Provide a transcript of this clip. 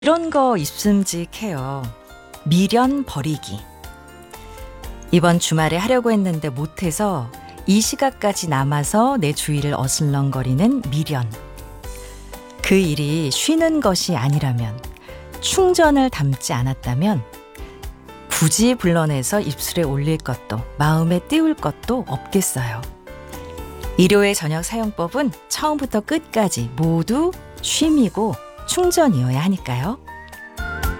이런 거 있음직해요. 미련 버리기. 이번 주말에 하려고 했는데 못해서 이 시각까지 남아서 내 주위를 어슬렁거리는 미련. 그 일이 쉬는 것이 아니라면, 충전을 담지 않았다면 굳이 불러내서 입술에 올릴 것도 마음에 띄울 것도 없겠어요. 일요일 저녁 사용법은 처음부터 끝까지 모두 쉼이고 충전이어야 하니까요.